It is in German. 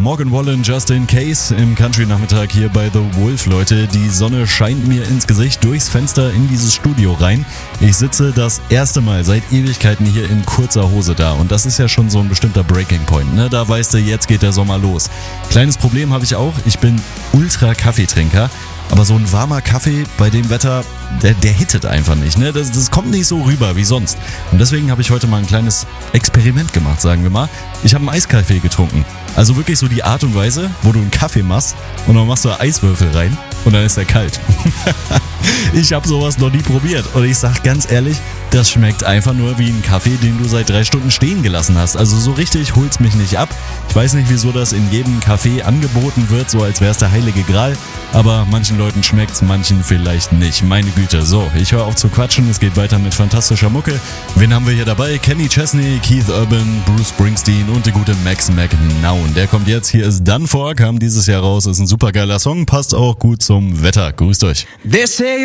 Morgan Wallen, Just in Case im Country-Nachmittag hier bei The Wolf, Leute. Die Sonne scheint mir ins Gesicht durchs Fenster in dieses Studio rein. Ich sitze das erste Mal seit Ewigkeiten hier in kurzer Hose da und das ist ja schon so ein bestimmter Breaking Point, ne? Da weißt du, jetzt geht der Sommer los. Kleines Problem habe ich auch, ich bin Ultra-Kaffeetrinker. Aber so ein warmer Kaffee bei dem Wetter, der hittet einfach nicht, ne? Das kommt nicht so rüber wie sonst. Und deswegen habe ich heute mal ein kleines Experiment gemacht, sagen wir mal. Ich habe einen Eiskaffee getrunken. Also wirklich so die Art und Weise, wo du einen Kaffee machst und dann machst du Eiswürfel rein und dann ist er kalt. Ich habe sowas noch nie probiert und ich sag ganz ehrlich, das schmeckt einfach nur wie ein Kaffee, den du seit 3 Stunden stehen gelassen hast. Also so richtig holt's mich nicht ab. Ich weiß nicht, wieso das in jedem Café angeboten wird, so als wäre es der heilige Gral. Aber manchen Leuten schmeckt's, manchen vielleicht nicht. Meine Güte. So, ich höre auf zu quatschen. Es geht weiter mit fantastischer Mucke. Wen haben wir hier dabei? Kenny Chesney, Keith Urban, Bruce Springsteen und der gute Max McNown. Der kommt jetzt. Hier ist Done For, kam dieses Jahr raus. Ist ein supergeiler Song, passt auch gut zum Wetter. Grüßt euch. They say